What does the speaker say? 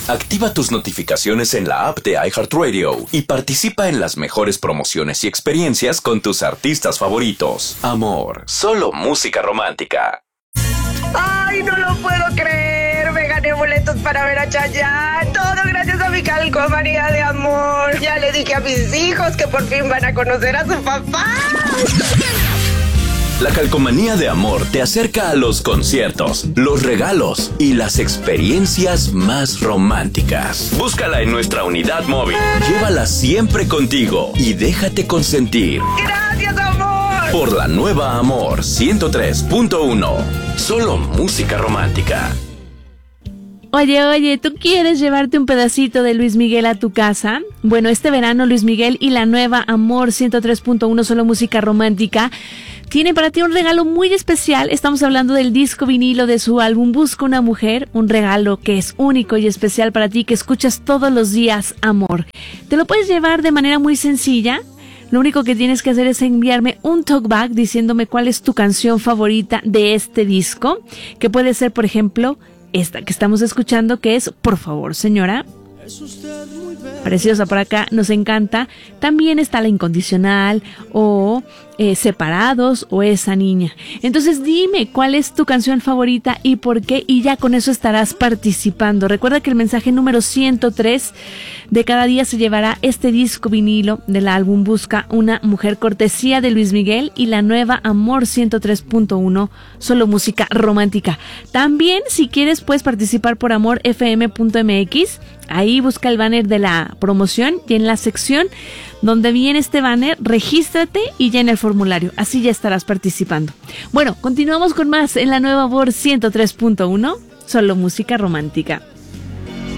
Activa tus notificaciones en la app de iHeartRadio y participa en las mejores promociones y experiencias con tus artistas favoritos. Amor, solo música romántica. ¡Ay, no lo puedo creer! Me gané boletos para ver a Chayanne. Todo gracias a mi calcomanía de amor. Ya le dije a mis hijos que por fin van a conocer a su papá. La calcomanía de amor te acerca a los conciertos, los regalos y las experiencias más románticas. Búscala en nuestra unidad móvil. Llévala siempre contigo y déjate consentir. ¡Gracias, amor! Por la nueva Amor 103.1. Solo música romántica. Oye, ¿tú quieres llevarte un pedacito de Luis Miguel a tu casa? Bueno, este verano Luis Miguel y la nueva Amor 103.1 Solo música romántica tienen para ti un regalo muy especial. Estamos hablando del disco vinilo de su álbum Busca una mujer, un regalo que es único y especial para ti, que escuchas todos los días, amor. Te lo puedes llevar de manera muy sencilla. Lo único que tienes que hacer es enviarme un talkback diciéndome cuál es tu canción favorita de este disco, que puede ser, por ejemplo, esta que estamos escuchando, que es Por favor, señora. Preciosa, por acá, nos encanta. También está La Incondicional o Separados o Esa Niña. Entonces dime cuál es tu canción favorita y por qué, y ya con eso estarás participando. Recuerda que el mensaje número 103 de cada día se llevará este disco vinilo del álbum Busca una mujer, cortesía de Luis Miguel y la nueva Amor 103.1 Solo música romántica. También, si quieres, puedes participar por amorfm.mx. Ahí busca el banner de la promoción y en la sección donde viene este banner, regístrate y llena el formulario. Así ya estarás participando. Bueno, continuamos con más en la nueva Amor 103.1 Solo música romántica.